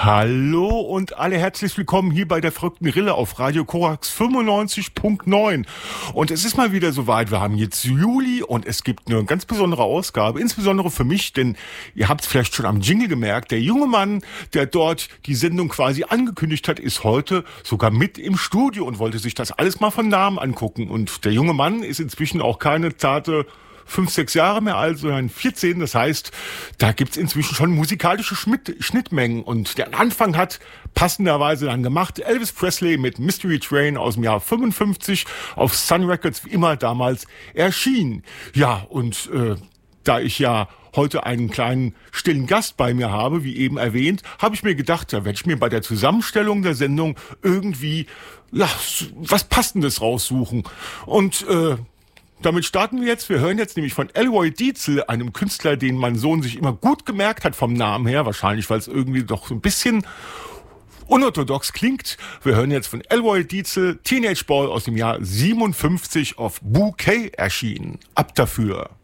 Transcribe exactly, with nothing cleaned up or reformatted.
Hallo und alle herzlich willkommen hier bei der verrückten Rille auf Radio Korax fünfundneunzig Komma neun. Und es ist mal wieder soweit, wir haben jetzt Juli und es gibt eine ganz besondere Ausgabe, insbesondere für mich, denn ihr habt es vielleicht schon am Jingle gemerkt, der junge Mann, der dort die Sendung quasi angekündigt hat, ist heute sogar mit im Studio und wollte sich das alles mal von Namen angucken. Und der junge Mann ist inzwischen auch keine zarte fünf, sechs Jahre mehr alt, sondern vierzehn. Das heißt, da gibt's inzwischen schon musikalische Schmidt- Schnittmengen. Und der Anfang hat passenderweise dann gemacht Elvis Presley mit Mystery Train aus dem Jahr fünfundfünfzig auf Sun Records, wie immer damals erschien. Ja, und äh, da ich ja heute einen kleinen stillen Gast bei mir habe, wie eben erwähnt, habe ich mir gedacht, da werde ich mir bei der Zusammenstellung der Sendung irgendwie ja was Passendes raussuchen. Und äh, damit starten wir jetzt. Wir hören jetzt nämlich von Elroy Dietzel, einem Künstler, den mein Sohn sich immer gut gemerkt hat vom Namen her. Wahrscheinlich, weil es irgendwie doch so ein bisschen unorthodox klingt. Wir hören jetzt von Elroy Dietzel, Teenage Boy aus dem Jahr siebenundfünfzig auf Bouquet erschienen. Ab dafür.